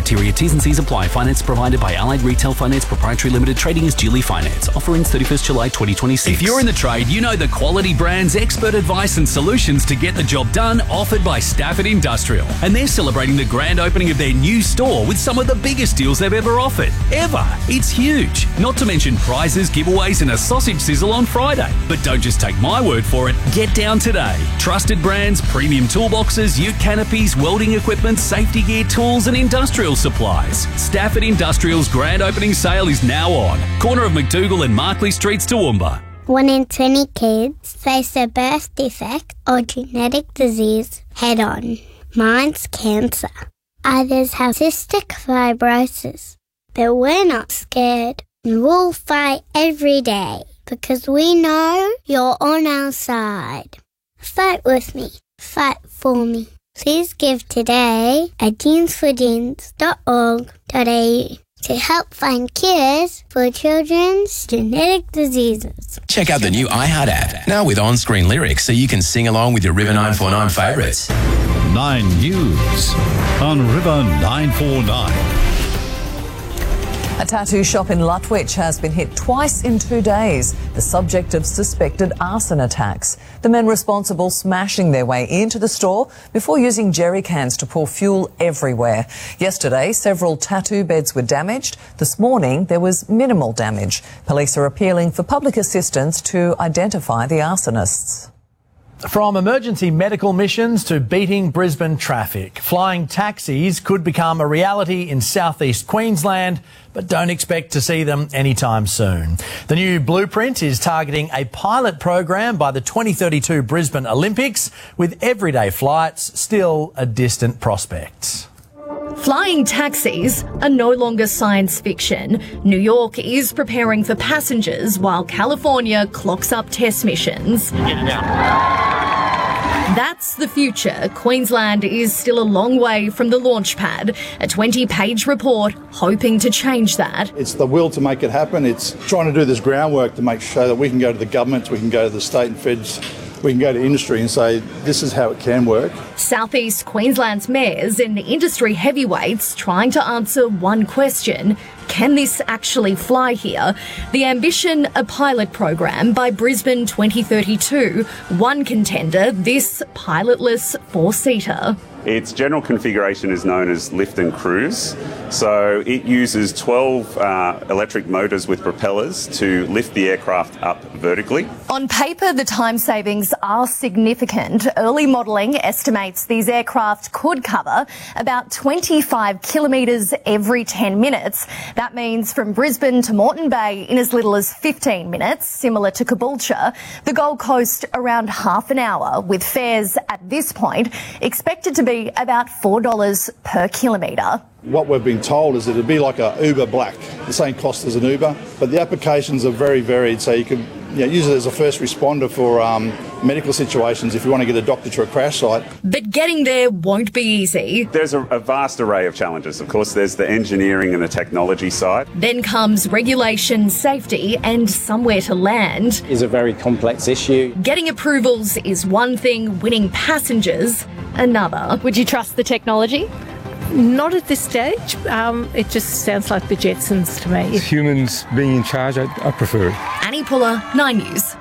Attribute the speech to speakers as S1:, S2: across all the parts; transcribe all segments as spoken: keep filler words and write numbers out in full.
S1: criteria, T's and C's apply. Finance provided by Allied Retail Finance Proprietary Limited. Trading is duly financed. Offer ends thirty-first July twenty twenty-six.
S2: If you're in the trade, you know the quality brands, expert advice and solutions to get the job done offered by Stafford Industrial. And they're celebrating the grand opening of their new store with some of the biggest deals they've ever offered. Ever. It's huge. Not to mention prizes, giveaways and a sausage sizzle on Friday. But don't just take my word for it. Get down today. Trusted brands, premium toolboxes, ute canopies, welding equipment, safety gear, tools and industrial supplies. Stafford Industrial's grand opening sale is now on. Corner of McDougall and Markley Streets, Toowoomba.
S3: One in twenty kids face a birth defect or genetic disease head on. Mine's cancer. Others have cystic fibrosis. But we're not scared. And we'll fight every day because we know you're on our side. Fight with me. Fight for me. Please give today at jeans for jeans dot org dot a u to help find cures for children's genetic diseases.
S4: Check out the new iHeart app, now with on-screen lyrics so you can sing along with your River nine four nine favourites.
S5: Nine News on River nine four nine.
S6: A tattoo shop in Lutwyche has been hit twice in two days, the subject of suspected arson attacks. The men responsible smashing their way into the store before using jerry cans to pour fuel everywhere. Yesterday, several tattoo beds were damaged. This morning, there was minimal damage. Police are appealing for public assistance to identify the arsonists.
S7: From emergency medical missions to beating Brisbane traffic, flying taxis could become a reality in southeast Queensland, but don't expect to see them anytime soon. The new blueprint is targeting a pilot program by the twenty thirty-two Brisbane Olympics, with everyday flights still a distant prospect.
S8: Flying taxis are no longer science fiction. New York is preparing for passengers while California clocks up test missions. That's the future. Queensland is still a long way from the launch pad. A twenty-page report hoping to change that.
S9: It's the will to make it happen. It's trying to do this groundwork to make sure that we can go to the governments, we can go to the state and feds, we can go to industry and say this is how it can work.
S8: Southeast Queensland's mayors and industry heavyweights trying to answer one question: can this actually fly here? The ambition, a pilot program by Brisbane twenty thirty-two. One contender, this pilotless four-seater.
S10: Its general configuration is known as lift and cruise. So it uses twelve uh, electric motors with propellers to lift the aircraft up vertically.
S8: On paper, the time savings are significant. Early modelling estimates these aircraft could cover about twenty-five kilometres every ten minutes. That means from Brisbane to Moreton Bay in as little as fifteen minutes, similar to Caboolture. The Gold Coast around half an hour, with fares at this point expected to be about four dollars per kilometre.
S9: What we've been told is that it'd be like a Uber Black, the same cost as an Uber, but the applications are very varied, so you can you know, use it as a first responder for um, medical situations if you want to get a doctor to a crash site.
S8: But getting there won't be easy.
S10: There's a, a vast array of challenges. Of course, there's the engineering and the technology side.
S8: Then comes regulation, safety and somewhere to land.
S11: Is a very complex issue.
S8: Getting approvals is one thing, winning passengers another.
S12: Would you trust the technology?
S13: Not at this stage. Um, it just sounds like the Jetsons to me.
S14: Humans being in charge, I, I prefer it.
S8: Annie Puller, Nine News.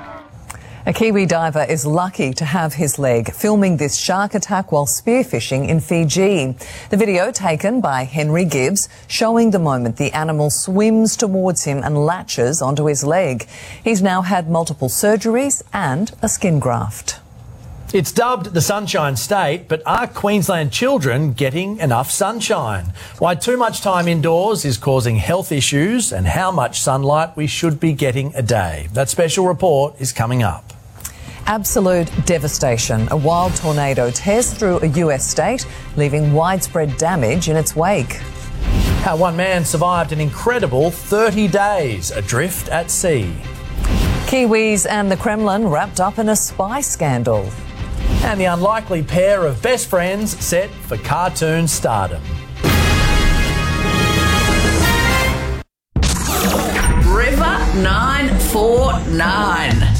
S6: A Kiwi diver is lucky to have his leg filming this shark attack while spearfishing in Fiji. The video taken by Henry Gibbs showing the moment the animal swims towards him and latches onto his leg. He's now had multiple surgeries and a skin graft.
S7: It's dubbed the Sunshine State, but are Queensland children getting enough sunshine? Why too much time indoors is causing health issues and how much sunlight we should be getting a day. That special report is coming up.
S6: Absolute devastation. A wild tornado tears through a U S state, leaving widespread damage in its wake.
S7: How one man survived an incredible thirty days adrift at sea.
S6: Kiwis and the Kremlin wrapped up in a spy scandal.
S7: And the unlikely pair of best friends set for cartoon stardom.
S15: River nine four nine.